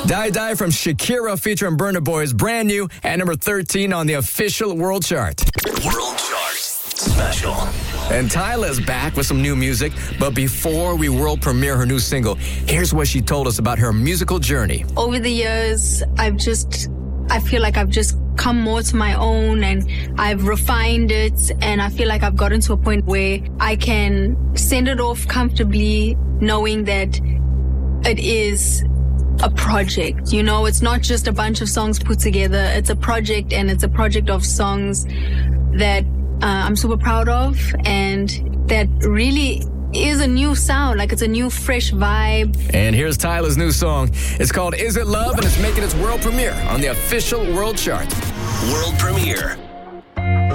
Die Die from Shakira featuring Burna Boy is brand new at number 13 on the official world chart. World Chart Special. And Tyla's back with some new music, but before we world premiere her new single, here's what she told us about her musical journey. Over the years, I feel like I've just come more to my own and I've refined it, and I feel like I've gotten to a point where I can send it off comfortably knowing that it is a project. You know, it's not just a bunch of songs put together. It's a project, and it's a project of songs that I'm super proud of, and that really is a new sound. Like, it's a new, fresh vibe. And here's Tyla's new song. It's called Is It Love, and it's making its world premiere on the official world chart. World premiere.